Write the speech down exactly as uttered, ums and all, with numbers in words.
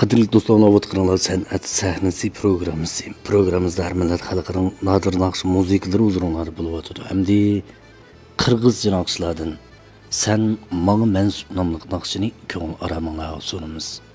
Qadrli do'stlar, o'tqiringlar san'at sahnasi programmasi. Programmamizda har millat xalqining nodir naqsh musiqalari uzrunlari bo'lib o'tadi. Hamda qirg'izcha naqshlardan Sen Manga Mansub nomli naqshini ko'ngil aramanga sunamiz.